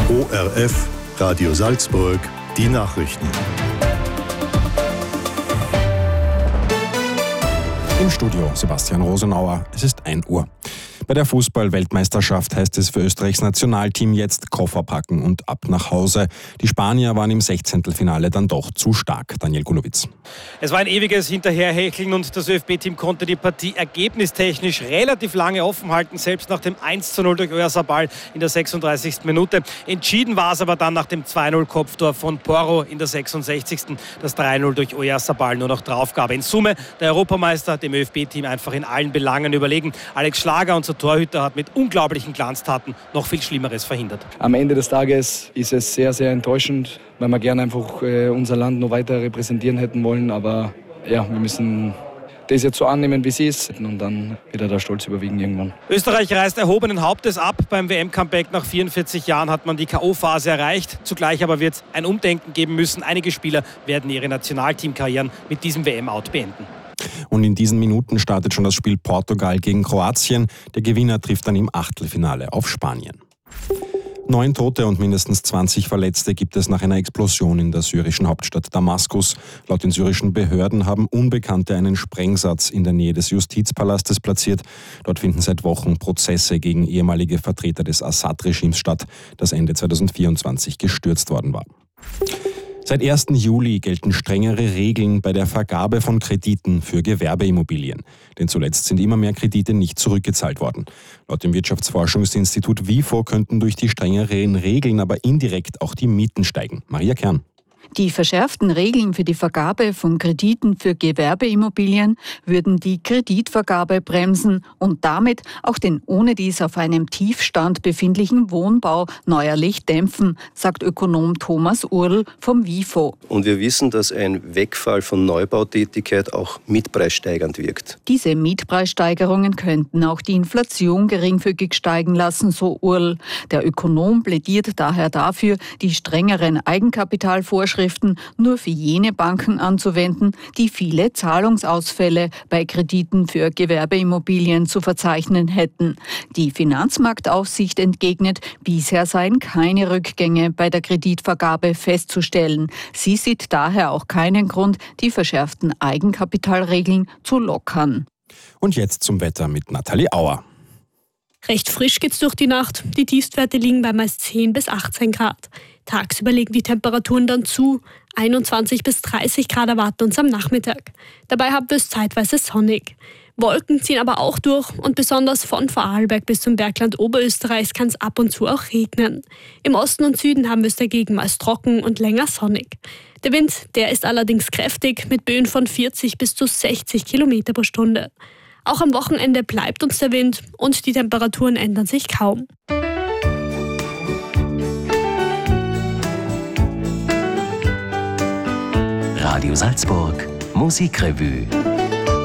ORF Radio Salzburg, die Nachrichten. Im Studio Sebastian Rosenauer, es ist 1 Uhr. Bei der Fußball-Weltmeisterschaft heißt es für Österreichs Nationalteam jetzt Koffer packen und ab nach Hause. Die Spanier waren im 16. Finale dann doch zu stark. Daniel Gulowitz. Es war ein ewiges Hinterherhecheln und das ÖFB-Team konnte die Partie ergebnistechnisch relativ lange offen halten, selbst nach dem 1:0 durch Oyarzabal in der 36. Minute. Entschieden war es aber dann nach dem 2:0-Kopftor von Porro in der 66. Das 3:0 durch Oyarzabal nur noch drauf gab. In Summe der Europameister dem ÖFB-Team einfach in allen Belangen überlegen. Alex Schlager, unser Torhüter, hat mit unglaublichen Glanztaten noch viel Schlimmeres verhindert. Am Ende des Tages ist es sehr, sehr enttäuschend, weil wir gerne einfach unser Land noch weiter repräsentieren hätten wollen. Aber ja, wir müssen das jetzt so annehmen, wie es ist, und dann wird der Stolz überwiegen irgendwann. Österreich reist erhobenen Hauptes ab. Beim WM-Comeback nach 44 Jahren hat man die K.O.-Phase erreicht. Zugleich aber wird es ein Umdenken geben müssen. Einige Spieler werden ihre Nationalteamkarrieren mit diesem WM-Out beenden. Und in diesen Minuten startet schon das Spiel Portugal gegen Kroatien. Der Gewinner trifft dann im Achtelfinale auf Spanien. 9 Tote und mindestens 20 Verletzte gibt es nach einer Explosion in der syrischen Hauptstadt Damaskus. Laut den syrischen Behörden haben Unbekannte einen Sprengsatz in der Nähe des Justizpalastes platziert. Dort finden seit Wochen Prozesse gegen ehemalige Vertreter des Assad-Regimes statt, das Ende 2024 gestürzt worden war. Seit 1. Juli gelten strengere Regeln bei der Vergabe von Krediten für Gewerbeimmobilien. Denn zuletzt sind immer mehr Kredite nicht zurückgezahlt worden. Laut dem Wirtschaftsforschungsinstitut WIFO könnten durch die strengeren Regeln aber indirekt auch die Mieten steigen. Maria Kern. Die verschärften Regeln für die Vergabe von Krediten für Gewerbeimmobilien würden die Kreditvergabe bremsen und damit auch den ohnedies auf einem Tiefstand befindlichen Wohnbau neuerlich dämpfen, sagt Ökonom Thomas Url vom WIFO. Und wir wissen, dass ein Wegfall von Neubautätigkeit auch mietpreissteigernd wirkt. Diese Mietpreissteigerungen könnten auch die Inflation geringfügig steigen lassen, so Url. Der Ökonom plädiert daher dafür, die strengeren Eigenkapitalvorschriften nur für jene Banken anzuwenden, die viele Zahlungsausfälle bei Krediten für Gewerbeimmobilien zu verzeichnen hätten. Die Finanzmarktaufsicht entgegnet, bisher seien keine Rückgänge bei der Kreditvergabe festzustellen. Sie sieht daher auch keinen Grund, die verschärften Eigenkapitalregeln zu lockern. Und jetzt zum Wetter mit Nathalie Auer. Recht frisch geht's durch die Nacht. Die Tiefstwerte liegen bei meist 10 bis 18 Grad. Tagsüber legen die Temperaturen dann zu. 21 bis 30 Grad erwarten uns am Nachmittag. Dabei haben wir es zeitweise sonnig. Wolken ziehen aber auch durch und besonders von Vorarlberg bis zum Bergland Oberösterreichs kann es ab und zu auch regnen. Im Osten und Süden haben wir es dagegen meist trocken und länger sonnig. Der Wind, der ist allerdings kräftig mit Böen von 40 bis zu 60 Kilometer pro Stunde. Auch am Wochenende bleibt uns der Wind und die Temperaturen ändern sich kaum. Radio Salzburg Musikrevue.